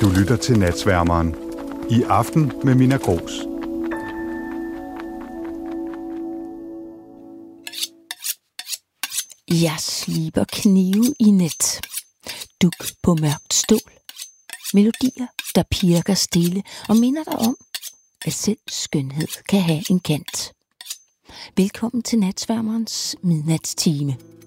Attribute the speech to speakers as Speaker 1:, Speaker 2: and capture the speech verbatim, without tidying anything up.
Speaker 1: Du lytter til Natsværmeren. I aften med Minna Grooss.
Speaker 2: Jeg sliber knive i net. Duk på mørkt stål. Melodier, der pirker stille og minder dig om, at selv skønhed kan have en kant. Velkommen til Natsværmerens midnatstime.